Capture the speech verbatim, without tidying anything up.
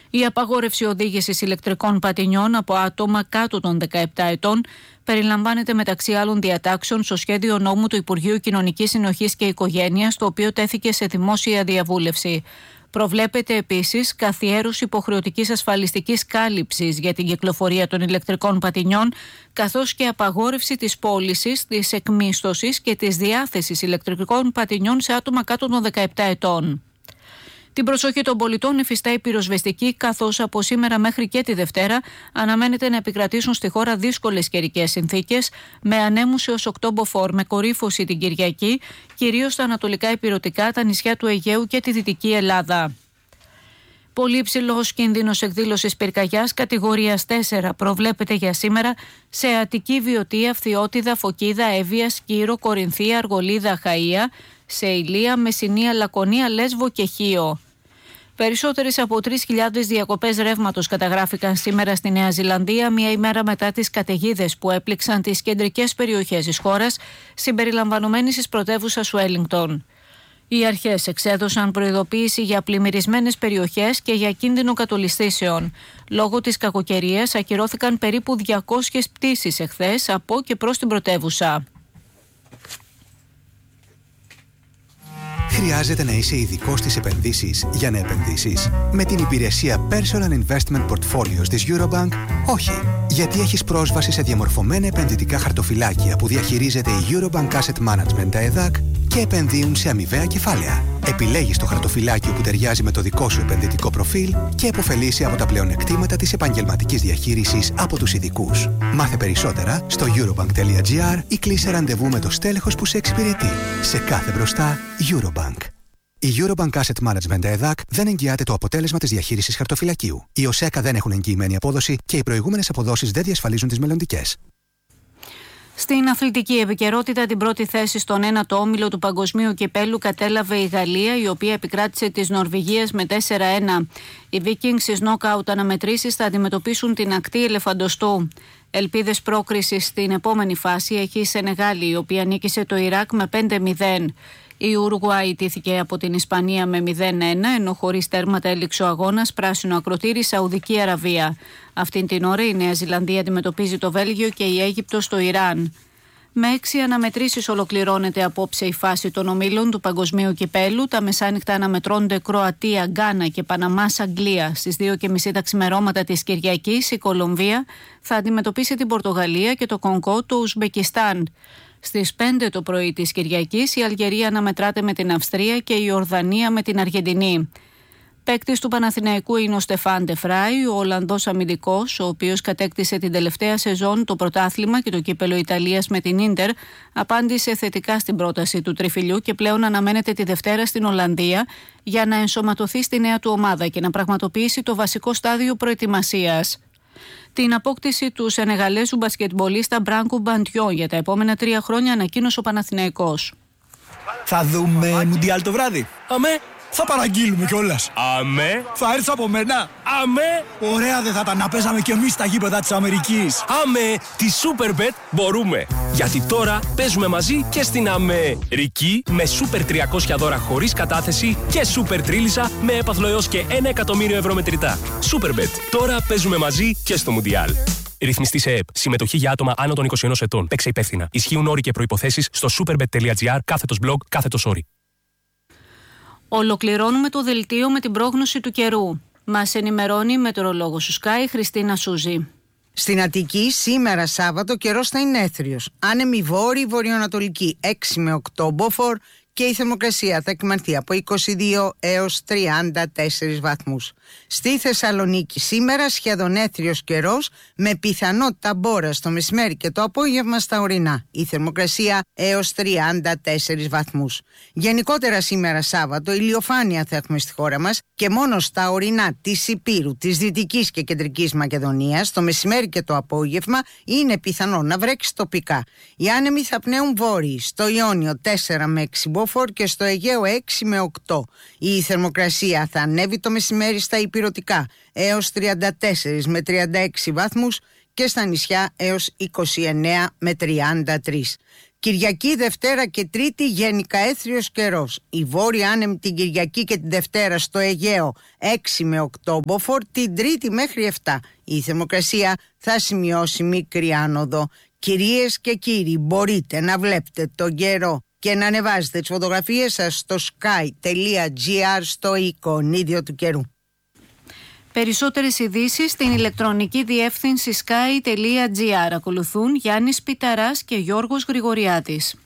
Η απαγόρευση οδήγησης ηλεκτρικών πατινιών από άτομα κάτω των δεκαεπτά ετών περιλαμβάνεται μεταξύ άλλων διατάξεων στο σχέδιο νόμου του Υπουργείου Κοινωνικής Συνοχής και Οικογένειας, το οποίο τέθηκε σε δημόσια διαβούλευση. Προβλέπεται επίσης καθιέρωση υποχρεωτικής ασφαλιστικής κάλυψης για την κυκλοφορία των ηλεκτρικών πατινιών, καθώς και απαγόρευση της πώλησης, της εκμίσθωσης και της διάθεσης ηλεκτρικών πατινιών σε άτομα κάτω των δεκαεπτά ετών. Την προσοχή των πολιτών υφιστά η πυροσβεστική, καθώς από σήμερα μέχρι και τη Δευτέρα αναμένεται να επικρατήσουν στη χώρα δύσκολες καιρικές συνθήκες, με ανέμους έως οκτώ μποφόρ, με κορύφωση την Κυριακή, κυρίως στα ανατολικά ηπειρωτικά, τα νησιά του Αιγαίου και τη Δυτική Ελλάδα. Πολύ υψηλός κίνδυνος εκδήλωσης πυρκαγιάς κατηγορίας τέσσερα προβλέπεται για σήμερα σε Αττική, Βιωτία, Φθιώτιδα, Φωκίδα, Εύβοια, Σκύρο, Κορινθία, Αργολίδα, Χαΐα, σε Ηλία, Μεσσηνία, Λακωνία, Λέσβο και Χίο. Περισσότερες από τρεις χιλιάδες διακοπές ρεύματος καταγράφηκαν σήμερα στη Νέα Ζηλανδία, μία ημέρα μετά τις καταιγίδες που έπληξαν τις κεντρικές περιοχές της χώρας, συμπεριλαμβανομένης της πρωτεύουσας Ουέλινγκτον. Οι αρχές εξέδωσαν προειδοποίηση για πλημμυρισμένες περιοχές και για κίνδυνο κατολιστήσεων. Λόγω της κακοκαιρίας ακυρώθηκαν περίπου διακόσιες πτήσεις εχθές από και προς την πρωτεύουσα. Χρειάζεται να είσαι ειδικός στις επενδύσεις για να επενδύσεις? Με την υπηρεσία Personal Investment Portfolios της Eurobank, όχι. Γιατί έχεις πρόσβαση σε διαμορφωμένα επενδυτικά χαρτοφυλάκια που διαχειρίζεται η Eurobank Asset Management ΕΔΑΚ και επενδύουν σε αμοιβαία κεφάλαια. Επιλέγεις το χαρτοφυλάκιο που ταιριάζει με το δικό σου επενδυτικό προφίλ και επωφελείσαι από τα πλεονεκτήματα της επαγγελματικής διαχείρισης από τους ειδικούς. Μάθε περισσότερα στο eurobank τελεία gr ή κλείσε ραντεβού με το στέλεχος που σε εξυπηρετεί. Σε κάθε μπροστά, Eurobank. Η Eurobank Asset Management ΕΔΑΚ δεν εγγυάται το αποτέλεσμα της διαχείρισης χαρτοφυλακίου. Οι ΟΣΕΚΑ δεν έχουν εγγυημένη απόδοση και οι προηγούμενες αποδόσεις δεν διασφαλίζουν τις μελλοντικές. Στην αθλητική επικαιρότητα, την πρώτη θέση στον ένατο όμιλο του Παγκοσμίου Κυπέλλου κατέλαβε η Γαλλία, η οποία επικράτησε της Νορβηγίας με τέσσερα ένα. Οι Vikings στις νόκαουτ αναμετρήσεις θα αντιμετωπίσουν την ακτή Ελεφαντοστού. Ελπίδες πρόκρισης στην επόμενη φάση έχει η Σενεγάλη, η οποία νίκησε το Ιράκ με πέντε μηδέν. Η Ουρουγουάη ιτήθηκε από την Ισπανία με μηδέν ένα, ενώ χωρίς τέρματα έληξε ο αγώνας πράσινο ακροτήρι Σαουδική Αραβία. Αυτήν την ώρα η Νέα Ζηλανδία αντιμετωπίζει το Βέλγιο και η Αίγυπτος το Ιράν. Με έξι αναμετρήσεις ολοκληρώνεται απόψε η φάση των ομίλων του Παγκοσμίου Κυπέλλου. Τα μεσάνυχτα αναμετρώνται Κροατία, Γκάνα και Παναμάς, Αγγλία. Στις δύο και μισή τα ξημερώματα της Κυριακής η Κολομβία θα αντιμετωπίσει την Πορτογαλία και το Κονγκό το Ουσμπεκιστάν. Στις πέντε το πρωί της Κυριακής η Αλγερία αναμετράται με την Αυστρία και η Ορδανία με την Αργεντινή. Παίκτης του Παναθηναϊκού είναι ο Στεφάν ντε Φράι, ο Ολλανδός αμυντικός, ο οποίος κατέκτησε την τελευταία σεζόν το πρωτάθλημα και το κύπελο Ιταλίας με την Ίντερ, απάντησε θετικά στην πρόταση του τριφυλιού και πλέον αναμένεται τη Δευτέρα στην Ολλανδία για να ενσωματωθεί στη νέα του ομάδα και να πραγματοποιήσει το βασικό στάδιο προετοιμασίας. Την απόκτηση του Σενεγαλέζου μπασκετμπολίστα Μπράνκου Μπαντιό για τα επόμενα τρία χρόνια ανακοίνωσε ο Παναθηναϊκός. Θα δούμε Μουντιάλ το βράδυ. Αμέ. Θα παραγγείλουμε κιόλας. Αμέ. Θα έρθεις από μένα. Αμέ. Ωραία δεν θα τα να παίζαμε κι εμείς στα γήπεδα της Αμερικής. Αμέ. Τη Superbet μπορούμε. Γιατί τώρα παίζουμε μαζί και στην Αμερική με Super τριακόσια δώρα χωρίς κατάθεση και Super Τρίλισσα με έπαθλο έως και ένα εκατομμύριο ευρώ μετρητά. Superbet. Τώρα παίζουμε μαζί και στο Μουντιάλ. Ρυθμιστή σε ΕΕΠ. Συμμετοχή για άτομα άνω των είκοσι ενός ετών. Παίξε υπεύθυνα. Ισχύουν όροι και προϋποθέσεις στο superbet τελεία gr κάθετος blog κάθετος όροι. Ολοκληρώνουμε το δελτίο με την πρόγνωση του καιρού. Μας ενημερώνει η μετεωρολόγος του Sky Χριστίνα Σούζη. Στην Αττική σήμερα Σάββατο καιρός θα είναι έθριος. Άνεμη βόρειη βορειοανατολική έξι με οκτώ μποφόρ και η θερμοκρασία θα εκμανθεί από είκοσι δύο έως τριάντα τέσσερις βαθμούς. Στη Θεσσαλονίκη σήμερα σχεδόν έθριος καιρός με πιθανότητα μπόρα στο μεσημέρι και το απόγευμα στα ορεινά. Η θερμοκρασία έως τριάντα τέσσερις βαθμούς. Γενικότερα σήμερα Σάββατο ηλιοφάνεια θα έχουμε στη χώρα μας και μόνο στα ορεινά της Ηπείρου, της Δυτικής και Κεντρικής Μακεδονίας το μεσημέρι και το απόγευμα είναι πιθανό να βρέξει τοπικά. Οι άνεμοι θα πνέουν βόρειοι, στο Ιόνιο τέσσερα με έξι μποφόρ και στο Αιγαίο έξι με οκτώ. Η θερμοκρασία θα ανέβει το μεσημέρι στα ηπειρωτικά έως τριάντα τέσσερα με τριάντα έξι βαθμούς και στα νησιά έως είκοσι εννέα με τριάντα τρία. Κυριακή, Δευτέρα και Τρίτη γενικά έθριος καιρός. Η βόρεια άνεμη την Κυριακή και την Δευτέρα στο Αιγαίο έξι με οκτώ μποφόρ, την Τρίτη μέχρι επτά. Η θερμοκρασία θα σημειώσει μικρή άνοδο. Κυρίες και κύριοι, μπορείτε να βλέπετε τον καιρό και να ανεβάζετε τις φωτογραφίες σας στο sky τελεία gr στο εικονίδιο του καιρού. Περισσότερες ειδήσεις στην ηλεκτρονική διεύθυνση sky τελεία gr. Ακολουθούν Γιάννης Πιταράς και Γιώργος Γρηγοριάτης.